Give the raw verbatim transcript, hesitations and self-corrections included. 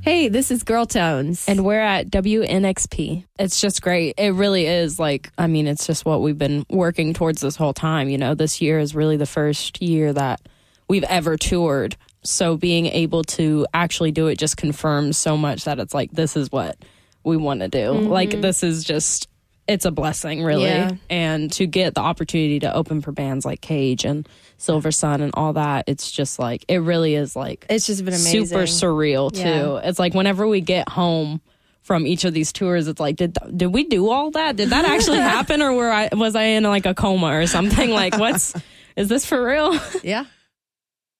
Hey, this is Girl Tones. And we're at W N X P. It's just great. It really is like, I mean, it's just what we've been working towards this whole time. You know, this year is really the first year that we've ever toured. So being able to actually do it just confirms so much that it's like, this is what we want to do. Mm-hmm. Like, this is just, it's a blessing, really. Yeah. And to get the opportunity to open for bands like Cage and Silver Sun and all that, it's just like, it really is like, it's just been amazing. Super surreal, too. Yeah. It's like whenever we get home from each of these tours, it's like, did did we do all that? Did that actually happen? Or were I was I in like a coma or something? Like, what's, is this for real? Yeah.